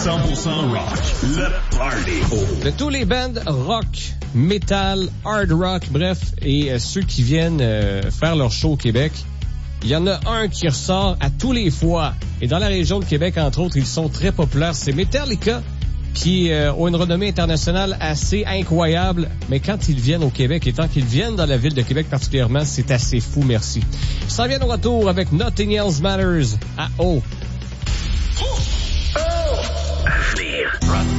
100% rock. Le party. De tous les bands rock, metal, hard rock, bref, et ceux qui viennent faire leur show au Québec, il y en a un qui ressort à tous les fois. Et dans la région de Québec, entre autres, ils sont très populaires. C'est Metallica, qui ont une renommée internationale assez incroyable. Mais quand ils viennent au Québec, et tant qu'ils viennent dans la ville de Québec particulièrement, c'est assez fou, merci. Ils s'en viennent au retour avec Nothing Else Matters à O.